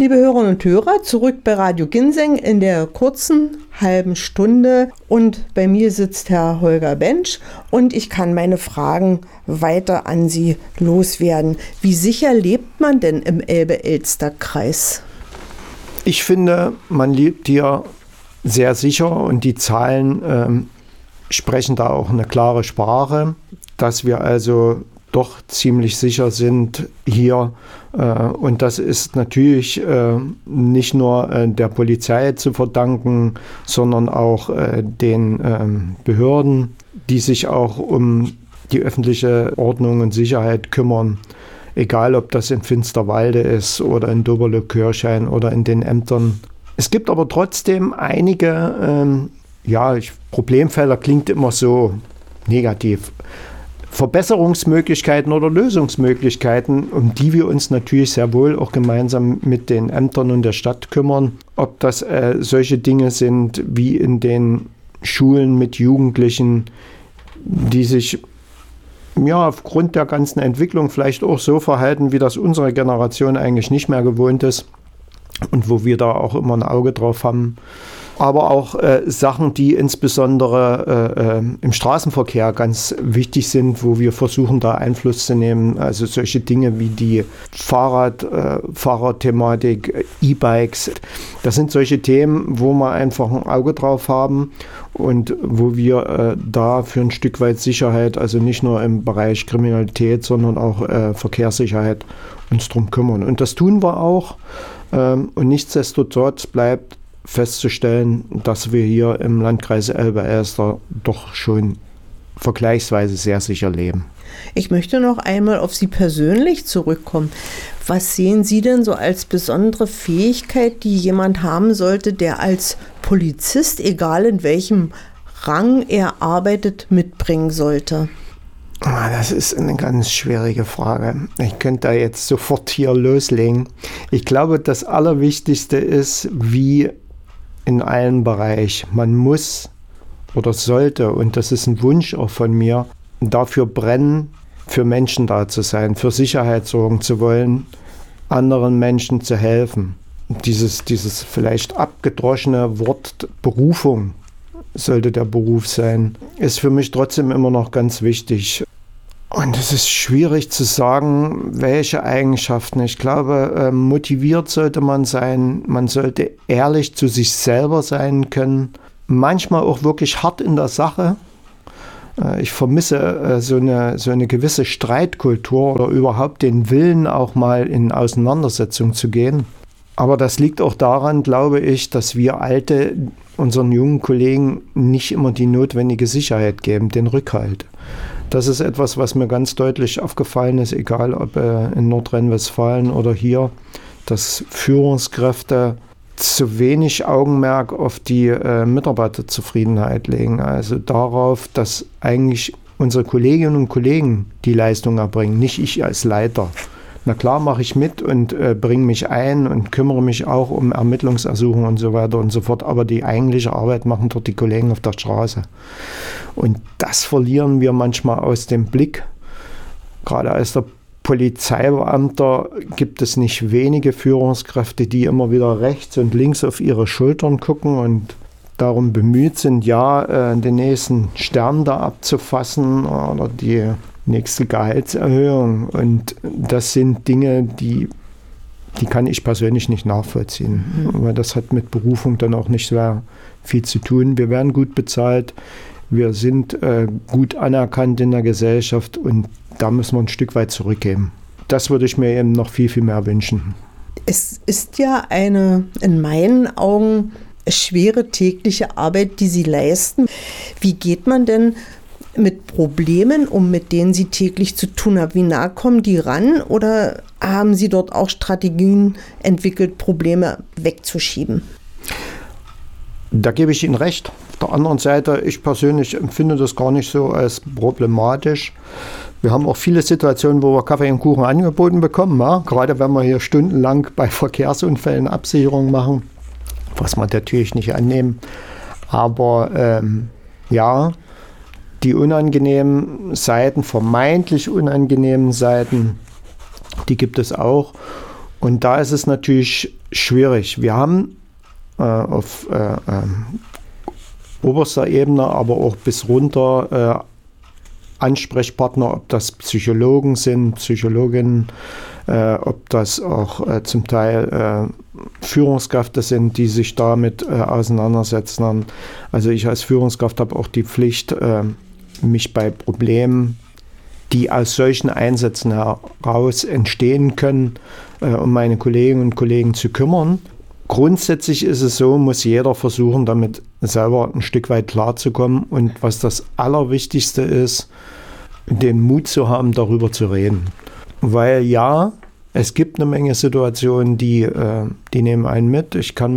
liebe Hörerinnen und Hörer, zurück bei Radio Ginseng in der kurzen halben Stunde. Und bei mir sitzt Herr Holger Bentsch und ich kann meine Fragen weiter an Sie loswerden. Wie sicher lebt man denn im Elbe-Elster-Kreis? Ich finde, man lebt hier sehr sicher und die Zahlen sprechen da auch eine klare Sprache, dass wir also doch ziemlich sicher sind hier. Und das ist natürlich nicht nur der Polizei zu verdanken, sondern auch den Behörden, die sich auch um die öffentliche Ordnung und Sicherheit kümmern. Egal, ob das in Finsterwalde ist oder in Doberle-Kirchhain oder in den Ämtern. Es gibt aber trotzdem einige Problemfelder, klingt immer so negativ. Verbesserungsmöglichkeiten oder Lösungsmöglichkeiten, um die wir uns natürlich sehr wohl auch gemeinsam mit den Ämtern und der Stadt kümmern. Ob das solche Dinge sind wie in den Schulen mit Jugendlichen, die sich aufgrund der ganzen Entwicklung vielleicht auch so verhalten, wie das unsere Generation eigentlich nicht mehr gewohnt ist und wo wir da auch immer ein Auge drauf haben. Aber auch Sachen, die insbesondere im Straßenverkehr ganz wichtig sind, wo wir versuchen, da Einfluss zu nehmen. Also solche Dinge wie die Fahrradthematik, E-Bikes. Das sind solche Themen, wo wir einfach ein Auge drauf haben und wo wir da für ein Stück weit Sicherheit, also nicht nur im Bereich Kriminalität, sondern auch Verkehrssicherheit uns drum kümmern. Und das tun wir auch. Und nichtsdestotrotz bleibt festzustellen, dass wir hier im Landkreis Elbe-Elster doch schon vergleichsweise sehr sicher leben. Ich möchte noch einmal auf Sie persönlich zurückkommen. Was sehen Sie denn so als besondere Fähigkeit, die jemand haben sollte, der als Polizist, egal in welchem Rang er arbeitet, mitbringen sollte? Das ist eine ganz schwierige Frage. Ich könnte da jetzt sofort hier loslegen. Ich glaube, das Allerwichtigste ist, wie in allen Bereichen, man muss oder sollte, und das ist ein Wunsch auch von mir, dafür brennen, für Menschen da zu sein, für Sicherheit sorgen zu wollen, anderen Menschen zu helfen. Dieses vielleicht abgedroschene Wort Berufung sollte der Beruf sein, ist für mich trotzdem immer noch ganz wichtig. Und es ist schwierig zu sagen, welche Eigenschaften. Ich glaube, motiviert sollte man sein. Man sollte ehrlich zu sich selber sein können. Manchmal auch wirklich hart in der Sache. Ich vermisse so eine gewisse Streitkultur oder überhaupt den Willen, auch mal in Auseinandersetzung zu gehen. Aber das liegt auch daran, glaube ich, dass wir Alte unseren jungen Kollegen nicht immer die notwendige Sicherheit geben, den Rückhalt. Das ist etwas, was mir ganz deutlich aufgefallen ist, egal ob in Nordrhein-Westfalen oder hier, dass Führungskräfte zu wenig Augenmerk auf die Mitarbeiterzufriedenheit legen. Also darauf, dass eigentlich unsere Kolleginnen und Kollegen die Leistung erbringen, nicht ich als Leiter. Na klar mache ich mit und bringe mich ein und kümmere mich auch um Ermittlungsersuchungen und so weiter und so fort. Aber die eigentliche Arbeit machen dort die Kollegen auf der Straße. Und das verlieren wir manchmal aus dem Blick. Gerade als der Polizeibeamter gibt es nicht wenige Führungskräfte, die immer wieder rechts und links auf ihre Schultern gucken und darum bemüht sind, den nächsten Stern da abzufassen oder die nächste Gehaltserhöhung. Und das sind Dinge, die kann ich persönlich nicht nachvollziehen. Weil das hat mit Berufung dann auch nicht sehr viel zu tun. Wir werden gut bezahlt, wir sind gut anerkannt in der Gesellschaft und da müssen wir ein Stück weit zurückgeben. Das würde ich mir eben noch viel, viel mehr wünschen. Es ist ja eine, in meinen Augen, schwere tägliche Arbeit, die Sie leisten. Wie geht man denn mit Problemen mit denen Sie täglich zu tun haben? Wie nah kommen die ran oder haben Sie dort auch Strategien entwickelt, Probleme wegzuschieben? Da gebe ich Ihnen recht. Auf der anderen Seite, ich persönlich empfinde das gar nicht so als problematisch. Wir haben auch viele Situationen, wo wir Kaffee und Kuchen angeboten bekommen. Ja? Gerade wenn wir hier stundenlang bei Verkehrsunfällen Absicherung machen, was wir natürlich nicht annehmen. Aber die unangenehmen Seiten, vermeintlich unangenehmen Seiten, die gibt es auch. Und da ist es natürlich schwierig. Wir haben auf oberster Ebene, aber auch bis runter Ansprechpartner, ob das Psychologen sind, Psychologinnen, ob das auch zum Teil Führungskräfte sind, die sich damit auseinandersetzen. Also ich als Führungskraft habe auch die Pflicht, mich bei Problemen, die aus solchen Einsätzen heraus entstehen können, um meine Kolleginnen und Kollegen zu kümmern. Grundsätzlich ist es so, muss jeder versuchen, damit selber ein Stück weit klarzukommen. Und was das Allerwichtigste ist, den Mut zu haben, darüber zu reden. Weil ja, es gibt eine Menge Situationen, die nehmen einen mit.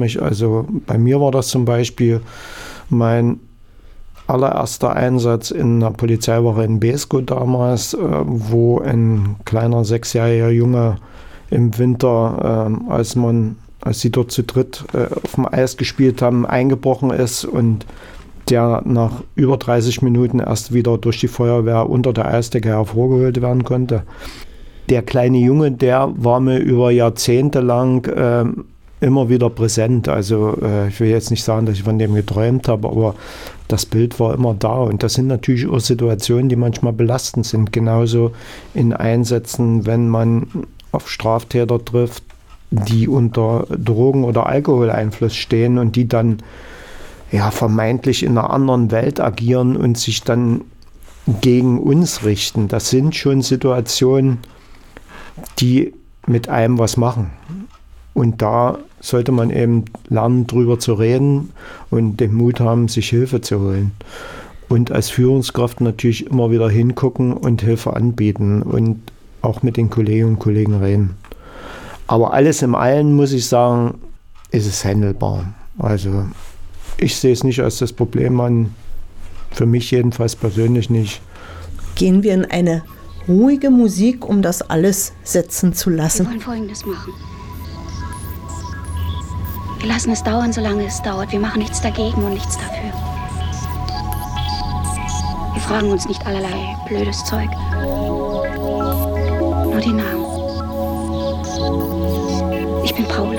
Bei mir war das zum Beispiel mein allererster Einsatz in einer Polizeiwache in Beeskow damals, wo ein kleiner 6-jähriger Junge im Winter, als sie dort zu dritt auf dem Eis gespielt haben, eingebrochen ist und der nach über 30 Minuten erst wieder durch die Feuerwehr unter der Eisdecke hervorgeholt werden konnte. Der kleine Junge, der war mir über Jahrzehnte lang immer wieder präsent. Also ich will jetzt nicht sagen, dass ich von dem geträumt habe, aber das Bild war immer da. Und das sind natürlich auch Situationen, die manchmal belastend sind. Genauso in Einsätzen, wenn man auf Straftäter trifft, die unter Drogen- oder Alkoholeinfluss stehen und die dann vermeintlich in einer anderen Welt agieren und sich dann gegen uns richten. Das sind schon Situationen, die mit einem was machen. Und da sollte man eben lernen, drüber zu reden und den Mut haben, sich Hilfe zu holen. Und als Führungskraft natürlich immer wieder hingucken und Hilfe anbieten und auch mit den Kolleginnen und Kollegen reden. Aber alles im Allen, muss ich sagen, ist es handelbar. Also ich sehe es nicht als das Problem an, für mich jedenfalls persönlich nicht. Gehen wir in eine ruhige Musik, um das alles setzen zu lassen. Wir wollen Folgendes machen. Wir lassen es dauern, solange es dauert. Wir machen nichts dagegen und nichts dafür. Wir fragen uns nicht allerlei blödes Zeug. Nur die Namen. Ich bin Paul.